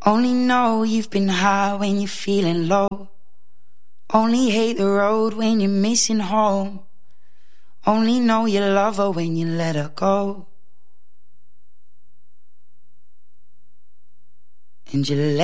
Only know you've been high when you're feeling low. Only hate the road when you're missing home. Only know you love her when you let her go. And you let